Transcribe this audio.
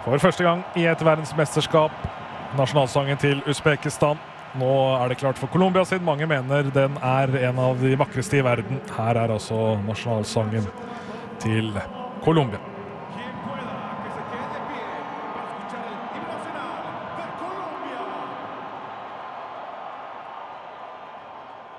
For første gang I et verdensmesterskap, nasjonalsangen til Uzbekistan. Nå det klart for Colombia siden mange mener den en av de vakreste I verden. Her altså nasjonalsangen til Colombia.